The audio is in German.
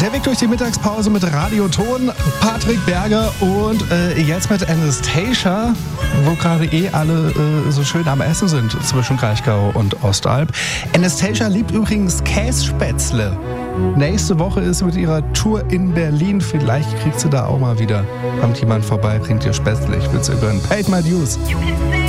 Der Weg durch die Mittagspause mit Radioton, Patrick Berger und jetzt mit Anastasia, wo gerade alle so schön am Essen sind zwischen Kraichgau und Ostalb. Anastasia liebt übrigens Kässpätzle. Nächste Woche ist mit ihrer Tour in Berlin. Vielleicht kriegt sie da auch mal wieder. Kommt jemand vorbei, bringt ihr Spätzle. Ich will's ihr gönnen. Paid my dues. You can